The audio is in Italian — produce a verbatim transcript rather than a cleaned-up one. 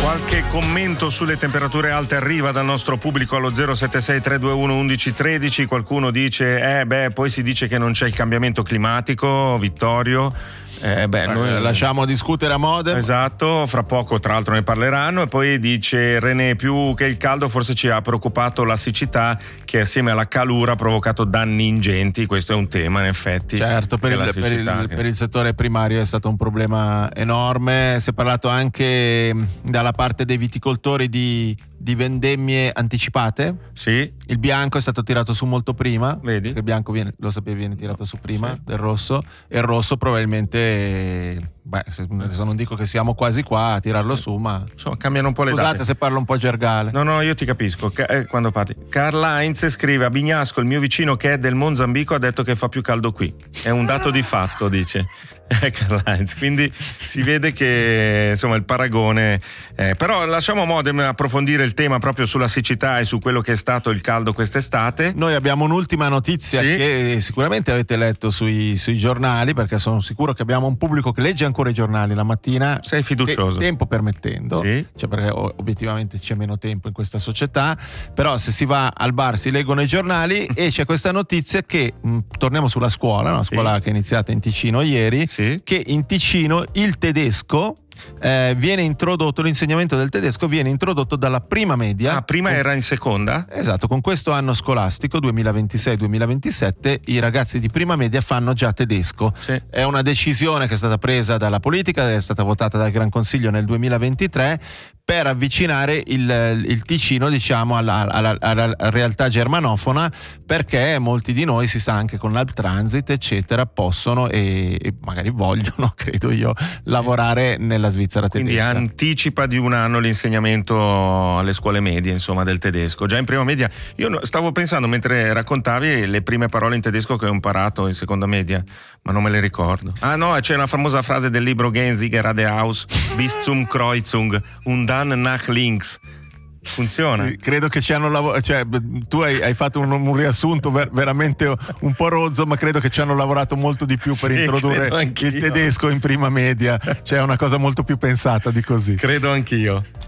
Qualche commento sulle temperature alte arriva dal nostro pubblico allo zero sette sei tre due uno undici tredici. Qualcuno dice, eh beh, poi si dice che non c'è il cambiamento climatico, Vittorio. Eh beh, noi lasciamo discutere a Modena. Esatto, fra poco tra l'altro ne parleranno. E poi dice René, più che il caldo forse ci ha preoccupato la siccità, che assieme alla calura ha provocato danni ingenti. Questo è un tema in effetti. Certo, per il, per, il, che... per il settore primario è stato un problema enorme. Si è parlato anche dalla parte dei viticoltori di, di vendemmie anticipate. Sì. Il bianco è stato tirato su molto prima. Vedi? Il bianco viene, lo sapevi, viene tirato su prima sì. del rosso, e il rosso probabilmente, beh, se, adesso non dico che siamo quasi qua a tirarlo su, ma insomma cambiano un po' le scusate date. se parlo un po' gergale. No, no, io ti capisco. Ca- eh, quando parli. Carla Heinz scrive: a Bignasco il mio vicino che è del Mozambico ha detto che fa più caldo qui. È un dato di fatto, dice. Carla Heinz. Quindi si vede che insomma il paragone. Eh, però lasciamo a Modena approfondire il tema proprio sulla siccità e su quello che è stato il caldo quest'estate. Noi abbiamo un'ultima notizia sì. che sicuramente avete letto sui, sui giornali, perché sono sicuro che abbiamo un pubblico che legge ancora i giornali la mattina. Sei fiducioso? Tempo permettendo, sì. Cioè perché obiettivamente c'è meno tempo in questa società, però se si va al bar si leggono i giornali e c'è questa notizia che mh, torniamo sulla scuola, no? Scuola sì. che è iniziata in Ticino ieri, sì. che in Ticino il tedesco Eh, viene introdotto, l'insegnamento del tedesco viene introdotto dalla prima media. Ah, prima con, era in seconda? Esatto, con questo anno scolastico duemilaventisei duemilaventisette i ragazzi di prima media fanno già tedesco. Sì. È una decisione che è stata presa dalla politica, è stata votata dal Gran Consiglio nel duemilaventitré per avvicinare il, il Ticino, diciamo, alla, alla, alla realtà germanofona, perché molti di noi, si sa, anche con l'Alptransit eccetera, possono e, e magari vogliono, credo io, lavorare nella Svizzera Quindi tedesca. Quindi anticipa di un anno l'insegnamento alle scuole medie, insomma, del tedesco. Già in prima media, io stavo pensando mentre raccontavi le prime parole in tedesco che ho imparato in seconda media, ma non me le ricordo. Ah no, c'è una famosa frase del libro Gehen Sie geradeaus bis zum Kreuzung und dann nach links. Funziona? Sì, credo che ci hanno lavorato, cioè tu hai, hai fatto un, un riassunto ver- veramente un po' rozzo, ma credo che ci hanno lavorato molto di più per sì, introdurre il tedesco in prima media, cioè è una cosa molto più pensata di così. Credo anch'io.